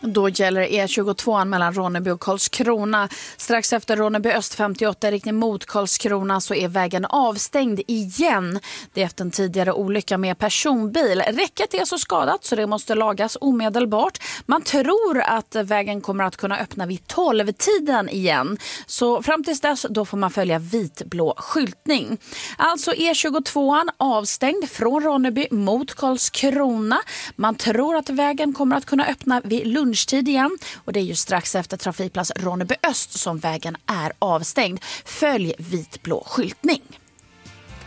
Då gäller E22 mellan Ronneby och Karlskrona. Strax efter Ronneby öst 58 riktning mot Karlskrona så är vägen avstängd igen. Det är efter en tidigare olycka med personbil. Räcket är så skadat så det måste lagas omedelbart. Man tror att vägen kommer att kunna öppna vid 12-tiden igen. Så fram tills dess då får man följa vitblå skyltning. Alltså E22 avstängd från Ronneby mot Karlskrona. Man tror att vägen kommer att kunna öppna vid lunchtid igen. Och det är ju strax efter trafikplats Ronneby öst som vägen är avstängd. Följ vitblå skyltning.